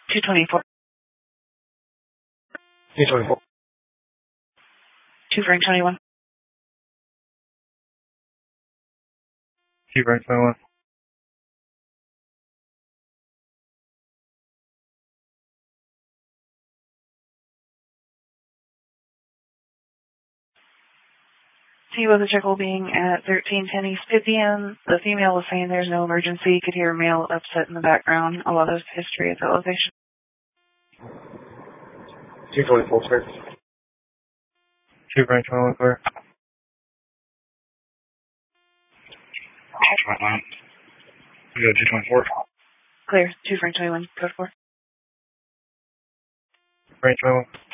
224. 224. 2 Frank 21. 2 Frank 21. He was a checkable being at 1310 East Pythian. The female was saying there's no emergency. Could hear a male upset in the background. A lot of history at that location. 224, clear. 2 Frank 21, clear. 229. We go 224. Clear. 2 Frank 21, code 4. Frank 21.